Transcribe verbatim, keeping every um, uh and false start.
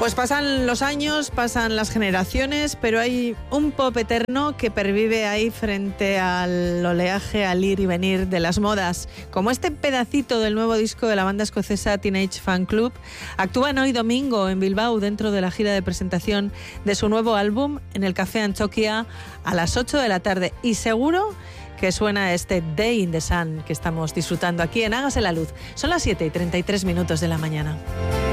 Pues pasan los años, pasan las generaciones, pero hay un pop eterno que pervive ahí frente al oleaje, al ir y venir de las modas. Como este pedacito del nuevo disco de la banda escocesa Teenage Fan Club. Actúan hoy domingo en Bilbao dentro de la gira de presentación de su nuevo álbum en el Café Antxokia a las ocho de la tarde. Y seguro que suena este Day in the Sun que estamos disfrutando aquí en Hágase la Luz. Son las siete y treinta y tres minutos de la mañana.